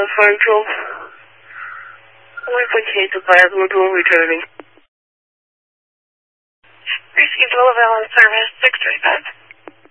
分钟。8.8 to 5, Lagoon returning. Received Willaville on service 635.